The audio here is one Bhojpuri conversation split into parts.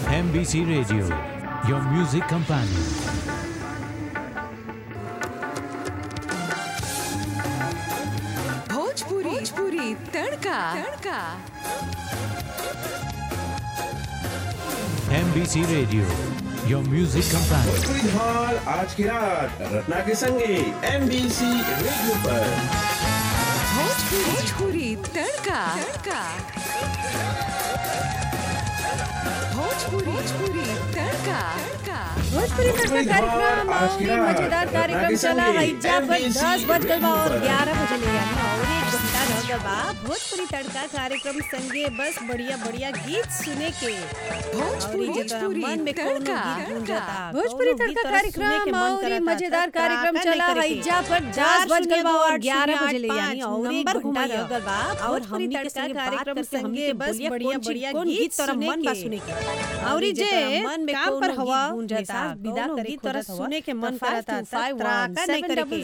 MBC Radio, your music companion. Bhojpuri tadka MBC Radio, your music companion. Bhojpuri धमाल आज की रात रत्ना के संगे MBC रेडियो पर। भोजपुरी तड़का भोजपुरी तड़का भोजपुरी तड़का कार्यक्रम और ये मजेदार कार्यक्रम चला है जब 10 बज गए और 11 बजे ले आना और एक घंटा रह गया बा भोजपुरी तड़का कार्यक्रम संगे बस बढ़िया बढ़िया गीत सुने के भोजपुरी मन में कोनो गीत गूंजता भोजपुरी तड़का कार्यक्रम और ये मजेदार कार्यक्रम चला है जब 10 बज गए और 11 बजे ले आनी और एक घंटा रह गया बा और हम तड़का कार्यक्रम संगे बस बढ़िया बढ़िया गीत तोरा मन बा सुने के और जे मन में काम पर हवा गूंजता विदा करे तरह सुने के मन करता त्राका नहीं करे के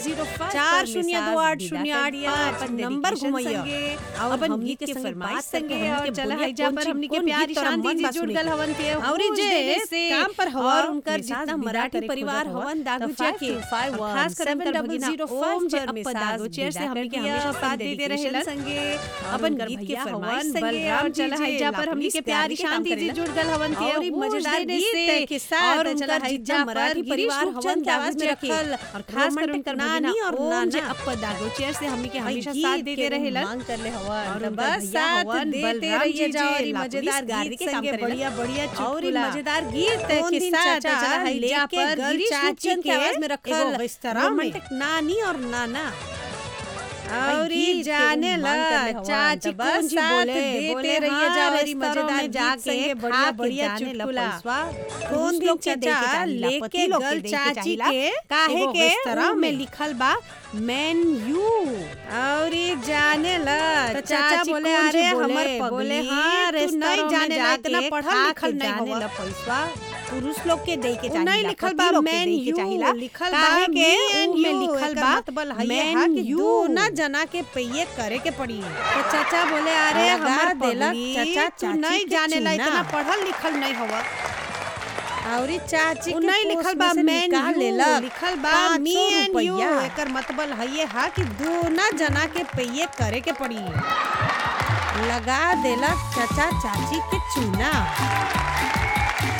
402808 नंबर घुमैया अपन गीत के फरमाइश संगे और चला है जा पर हमनी के प्यारी शांति जी जुड़ गल हवन के और जे काम पर हवा और उनकर जितना मराठी परिवार हवन दागुचा के खास कर 7005 जे अपन दागुचेर से हमनी के हमेशा साथ देते रहेलन संगे अपन गीत के फरमाइश संगे और चला है जा पर हमनी के प्यारी शांति जी जुड़ गल हवन के और मजेदार गीत के साथ और उनका जितना मराठी परिवार हवन की आवाज में रखल और खास कर उनकर नानी और नाना अपन दागुचेर से हमनी के हमेशा साथ देते रहेलन मांग कर ले हवन और बस साथ देते रहिए जा और मजेदार गीत के संगे बढ़िया बढ़िया और मजेदार गीत के साथ चला है जा पर चाची की आवाज में रखल रोमांटिक नानी और नाना और जाने ला चाची कौन जी बोले देते रहिए जा और मजेदार जाके बढ़िया बढ़िया चुटकुला कौन लोग चाचा लेके गल चाची के काहे के तरह में लिखल बा मैन यू और जाने ला चाचा बोले अरे हमर बोले हां रे नहीं जाने ला इतना पढ़ल लिखल नहीं होला पैसा पुरुष लोग के दे के चाहिए नहीं लिखल बा मैन यू लिखल बा के में लिखल बा मैन यू ना जना के पेये करे के पड़ी तो चाचा बोले अरे हमर देला चाचा तू नहीं जाने ला इतना पढ़ल लिखल नहीं हवा और चाची के नहीं लिखल बा मैन यू लिखल बा मी एंड यू एकर मतलब है ये हा कि दोना जना के पेये करे के पड़ी लगा देला चाचा चाची के चूना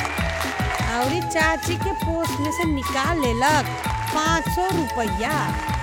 और चाची के पोस्ट में से निकाल लेलक 500 रुपया